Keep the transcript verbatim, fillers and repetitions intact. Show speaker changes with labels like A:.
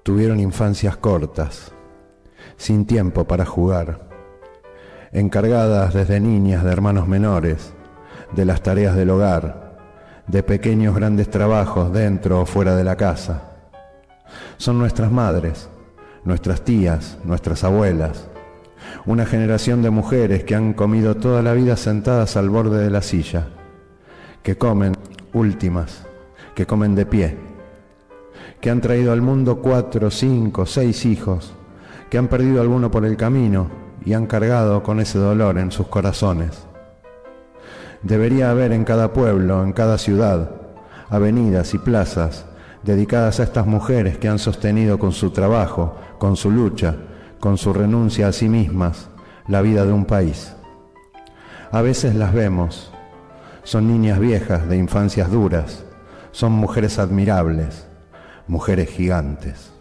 A: tuvieron infancias cortas, sin tiempo para jugar, encargadas desde niñas de hermanos menores, de las tareas del hogar, de pequeños grandes trabajos dentro o fuera de la casa. Son nuestras madres, nuestras tías, nuestras abuelas, una generación de mujeres que han comido toda la vida sentadas al borde de la silla, que comen últimas, que comen de pie, que han traído al mundo cuatro, cinco, seis hijos, que han perdido alguno por el camino y han cargado con ese dolor en sus corazones. Debería haber en cada pueblo, en cada ciudad, avenidas y plazas dedicadas a estas mujeres que han sostenido con su trabajo, con su lucha, con su renuncia a sí mismas, la vida de un país. A veces las vemos, son niñas viejas de infancias duras, son mujeres admirables, mujeres gigantes.